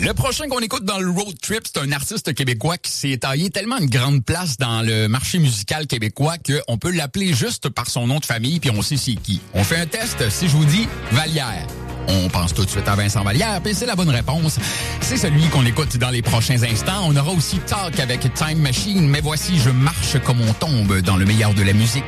Le prochain qu'on écoute dans le road trip, c'est un artiste québécois qui s'est taillé tellement une grande place dans le marché musical québécois qu'on peut l'appeler juste par son nom de famille, puis on sait c'est qui. On fait un test, si je vous dis Vallière. On pense tout de suite à Vincent Vallière, puis c'est la bonne réponse. C'est celui qu'on écoute dans les prochains instants. On aura aussi Talk avec Time Machine, mais voici Je marche comme on tombe dans le meilleur de la musique.